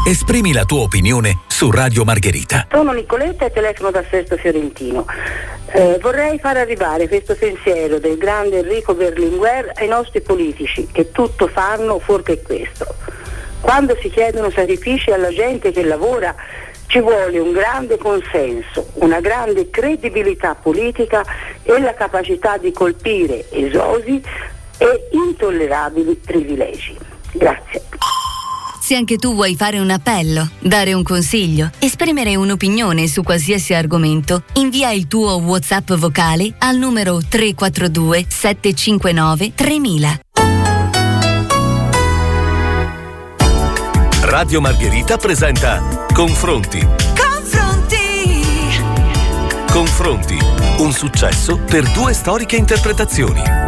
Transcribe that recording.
Esprimi la tua opinione su Radio Margherita. Sono Nicoletta e telefono da Sesto Fiorentino. Vorrei far arrivare questo pensiero del grande Enrico Berlinguer ai nostri politici, che tutto fanno fuorché questo. Quando si chiedono sacrifici alla gente che lavora, ci vuole un grande consenso, una grande credibilità politica e la capacità di colpire esosi e intollerabili privilegi. Grazie. Se anche tu vuoi fare un appello, dare un consiglio, esprimere un'opinione su qualsiasi argomento, invia il tuo WhatsApp vocale al numero 342 759 3000. Radio Margherita presenta Confronti. Confronti, un successo per due storiche interpretazioni.